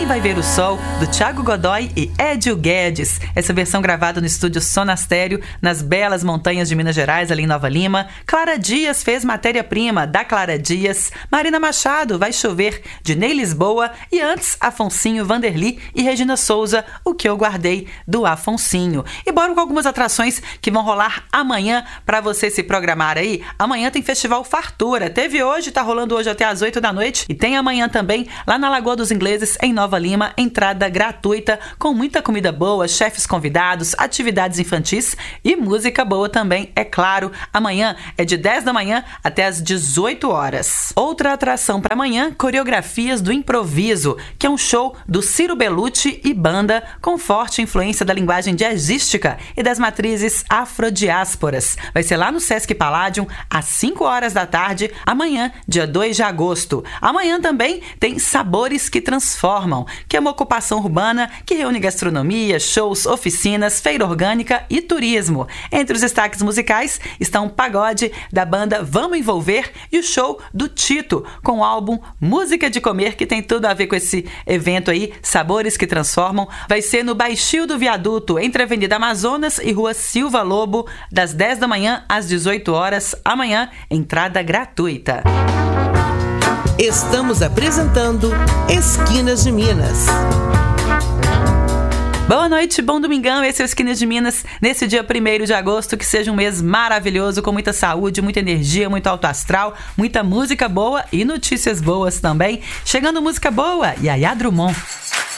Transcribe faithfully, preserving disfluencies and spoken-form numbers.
Vai Ver o Sol, do Thiago Godoy e Edio Guedes. Essa versão gravada no estúdio Sonastério, nas belas montanhas de Minas Gerais, ali em Nova Lima. Clara Dias fez Matéria-Prima, da Clara Dias. Marina Machado, Vai Chover, de Ney Lisboa. E antes, Afonsinho, Vanderly e Regina Souza, O Que Eu Guardei, do Afonsinho. E bora com algumas atrações que vão rolar amanhã para você se programar aí. Amanhã tem Festival Fartura. Teve hoje, tá rolando hoje até às oito da noite. E tem amanhã também, lá na Lagoa dos Ingleses, em Nova Lima, entrada gratuita, com muita comida boa, chefes convidados, atividades infantis e música boa também, é claro. Amanhã é de dez da manhã até as dezoito horas. Outra atração para amanhã, Coreografias do Improviso, que é um show do Ciro Bellucci e banda com forte influência da linguagem jazzística e das matrizes afrodiásporas. Vai ser lá no Sesc Palladium, às cinco horas da tarde, amanhã, dia dois de agosto. Amanhã também tem Sabores que Transformam, que é uma ocupação urbana que reúne gastronomia, shows, oficinas, feira orgânica e turismo. Entre os destaques musicais estão o pagode da banda Vamos Envolver e o show do Tito, com o álbum Música de Comer, que tem tudo a ver com esse evento aí, Sabores que Transformam. Vai ser no Baixio do Viaduto, entre a Avenida Amazonas e Rua Silva Lobo, das dez da manhã às dezoito horas. Amanhã, entrada gratuita. Estamos apresentando Esquinas de Minas. Boa noite, bom domingão, esse é o Esquinas de Minas, nesse dia primeiro de agosto, que seja um mês maravilhoso, com muita saúde, muita energia, muito alto astral, muita música boa e notícias boas também. Chegando música boa, Yaya Drummond.